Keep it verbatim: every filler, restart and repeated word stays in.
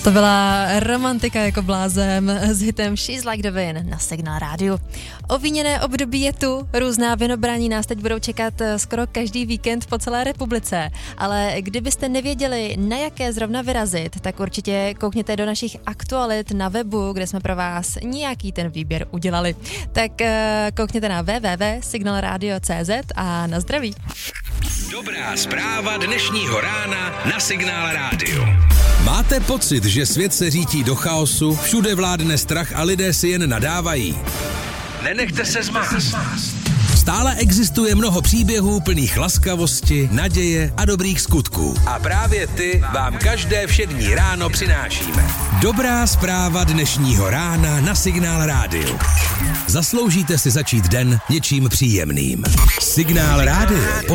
To byla Romantika jako blázen s hitem She's Like the Wind na Signál rádiu. Ovíněné období je tu, různá vinobraní nás teď budou čekat skoro každý víkend po celé republice, ale kdybyste nevěděli, na jaké zrovna vyrazit, tak určitě koukněte do našich aktualit na webu, kde jsme pro vás nějaký ten výběr udělali. Tak koukněte na w w w tečka signal radio tečka c z a na zdraví. Dobrá zpráva dnešního rána na Signál rádiu. Máte pocit, že svět se řítí do chaosu, všude vládne strach a lidé si jen nadávají? Nenechte se zmást. Stále existuje mnoho příběhů plných laskavosti, naděje a dobrých skutků. A právě ty vám každé všední ráno přinášíme. Dobrá zpráva dnešního rána na Signál rádiu. Zasloužíte si začít den něčím příjemným. Signál rádiu.